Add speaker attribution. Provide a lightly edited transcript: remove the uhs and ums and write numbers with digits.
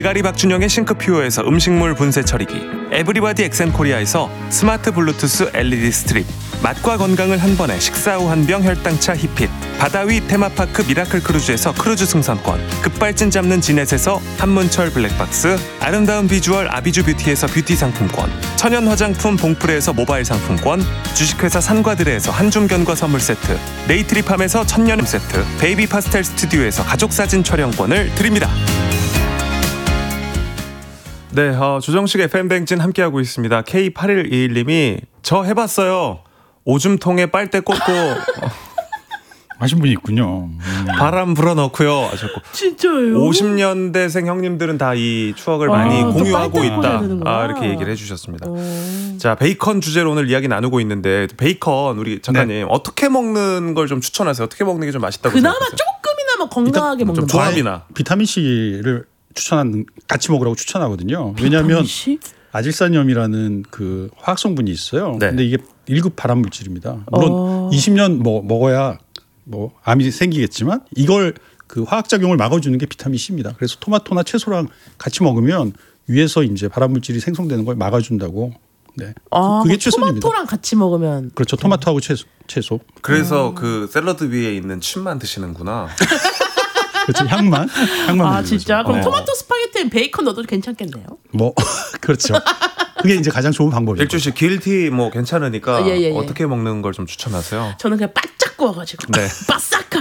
Speaker 1: 가리 박준영의 싱크퓨어에서 음식물 분쇄 처리기, 에브리바디 엑센코리아에서 스마트 블루투스 LED 스트립, 맛과 건강을 한 번에 식사 후 한 병 혈당차 히핏, 바다위 테마파크 미라클 크루즈에서 크루즈 승선권, 급발진 잡는 지넷에서 한문철 블랙박스, 아름다운 비주얼 아비주 뷰티에서 뷰티 상품권, 천연 화장품 봉프레에서 모바일 상품권, 주식회사 산과드레에서 한줌견과 선물 세트, 네이트리팜에서 천년 세트, 베이비 파스텔 스튜디오에서 가족사진 촬영권을 드립니다. 네, 조정식의 FM뱅진 함께하고 있습니다. K8121님이 저 해봤어요. 오줌통에 빨대 꽂고
Speaker 2: 하신 분이 있군요.
Speaker 1: 바람 불어넣고요 하셨고.
Speaker 3: 진짜요?
Speaker 1: 50년대생 형님들은 다 이 추억을 많이 공유하고 있다. 이렇게 얘기를 해주셨습니다. 자, 베이컨 주제로 오늘 이야기 나누고 있는데 베이컨 우리 작가님 어떻게 먹는 걸 좀 추천하세요? 어떻게 먹는 게 좀 맛있다고
Speaker 3: 그나마
Speaker 1: 생각하세요?
Speaker 3: 조금이나마 건강하게 먹는
Speaker 1: 좀
Speaker 3: 거.
Speaker 1: 조합이나
Speaker 2: 비타민 C를 같이 먹으라고 추천하거든요. 왜냐하면 아질산염이라는 그 화학 성분이 있어요.
Speaker 1: 네.
Speaker 2: 근데 이게 1급 발암 물질입니다. 물론 20년 먹어야 암이 생기겠지만 이걸 그 화학 작용을 막아주는 게 비타민 C입니다. 그래서 토마토나 채소랑 같이 먹으면 위에서 이제 발암 물질이 생성되는 걸 막아준다고. 네. 그게 최선입니다.
Speaker 3: 토마토랑 같이 먹으면
Speaker 2: 그렇죠. 토마토하고 채소.
Speaker 1: 그래서 그 샐러드 위에 있는 침만 드시는구나.
Speaker 2: 그렇죠. 향만.
Speaker 3: 진짜? 그럼 토마토 스파게티에 베이컨 넣어도 괜찮겠네요.
Speaker 2: 그렇죠. 그게 이제 가장 좋은 방법이에요.
Speaker 1: 일주 씨 길티 괜찮으니까
Speaker 3: 예.
Speaker 1: 어떻게 먹는 걸 좀 추천하세요?
Speaker 3: 저는 그냥 바짝 구워가지고
Speaker 1: 네.
Speaker 3: 바싹